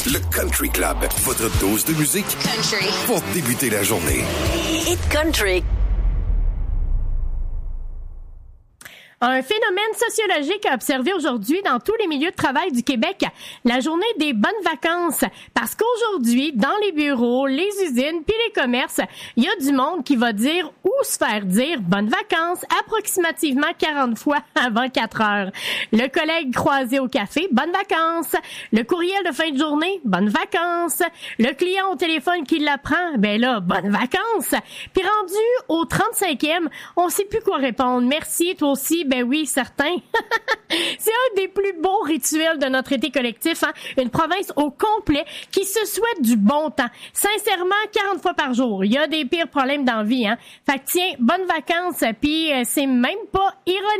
Le Country Club, votre dose de musique Country pour débuter la journée. Hit Country. Un phénomène sociologique observé aujourd'hui dans tous les milieux de travail du Québec, la journée des bonnes vacances. Parce qu'aujourd'hui, dans les bureaux, les usines puis les commerces, il y a du monde qui va dire ou se faire dire bonnes vacances approximativement 40 fois avant 4 heures. Le collègue croisé au café, bonnes vacances. Le courriel de fin de journée, bonnes vacances. Le client au téléphone qui l'apprend, ben là, bonnes vacances. Puis rendu au 35e, on sait plus quoi répondre. Merci, toi aussi. Ben oui, certain. C'est un des plus beaux rituels de notre été collectif, hein? Une province au complet qui se souhaite du bon temps. Sincèrement, 40 fois par jour. Il y a des pires problèmes dans la vie, hein? Fait que tiens, bonnes vacances, puis c'est même pas ironique.